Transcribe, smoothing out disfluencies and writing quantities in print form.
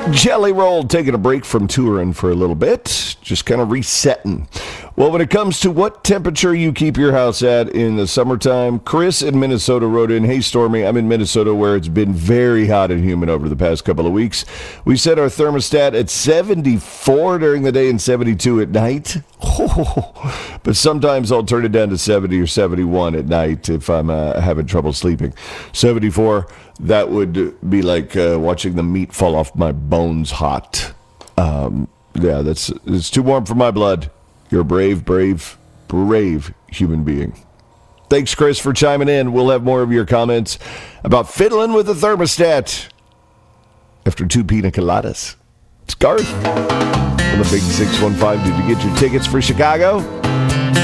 Jelly Roll taking a break from touring for a little bit, just kind of resetting. Well, when it comes to what temperature you keep your house at in the summertime, Chris in Minnesota wrote in, "Hey, Stormy, I'm in Minnesota where it's been very hot and humid over the past couple of weeks. We set our thermostat at 74 during the day and 72 at night. But sometimes I'll turn it down to 70 or 71 at night if I'm having trouble sleeping. 74, that would be like watching the meat fall off my bones hot. Yeah, it's too warm for my blood. You're a brave, brave, brave human being." Thanks, Chris, for chiming in. We'll have more of your comments about fiddling with the thermostat after 2 pina coladas. It's Garth on the Big 615. Did you get your tickets for Chicago?